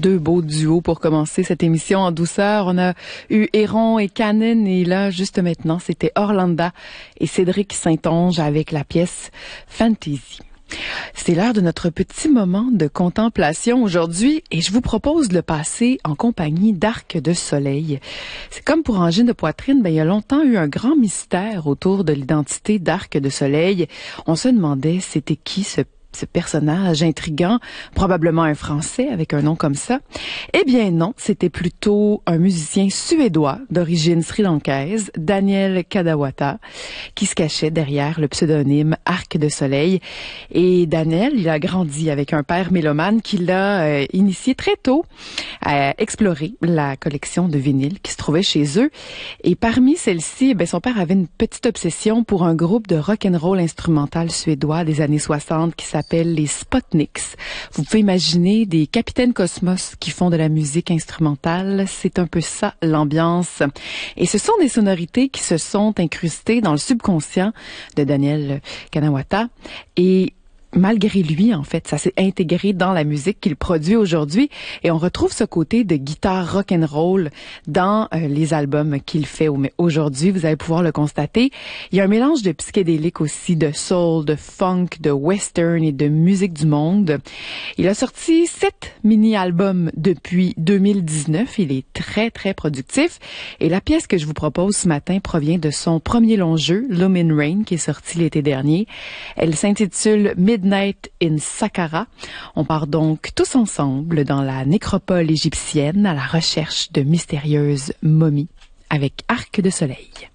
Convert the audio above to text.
deux beaux duos pour commencer cette émission en douceur. On a eu Héron et Canon et là, juste maintenant, c'était Orlanda et Cédric Saint-Onge avec la pièce Fantasy. C'est l'heure de notre petit moment de contemplation aujourd'hui et je vous propose de le passer en compagnie d'Arc de Soleil. C'est comme pour Angine de Poitrine, il y a longtemps eu un grand mystère autour de l'identité d'Arc de Soleil. On se demandait c'était qui ce personnage intriguant, probablement un Français avec un nom comme ça. Eh bien non, c'était plutôt un musicien suédois d'origine sri-lankaise, Daniel Kadawata, qui se cachait derrière le pseudonyme Arc de Soleil. Et Daniel, il a grandi avec un père mélomane qui l'a initié très tôt à explorer la collection de vinyles qui se trouvait chez eux. Et parmi celles-ci, son père avait une petite obsession pour un groupe de rock'n'roll instrumental suédois des années 60 qui s'appelle les Sputniks. Vous pouvez imaginer des capitaines Cosmos qui font de la musique instrumentale. C'est un peu ça, l'ambiance. Et ce sont des sonorités qui se sont incrustées dans le subconscient de Daniel Kadawata. Et malgré lui, en fait, ça s'est intégré dans la musique qu'il produit aujourd'hui et on retrouve ce côté de guitare rock'n'roll dans les albums qu'il fait aujourd'hui. Vous allez pouvoir le constater. Il y a un mélange de psychédélique aussi, de soul, de funk, de western et de musique du monde. Il a sorti 7 mini-albums depuis 2019. Il est très, très productif. Et la pièce que je vous propose ce matin provient de son premier long jeu, Lumin Rain, qui est sorti l'été dernier. Elle s'intitule Midnight in Saqqara. On part donc tous ensemble dans la nécropole égyptienne à la recherche de mystérieuses momies avec Arc de Soleil.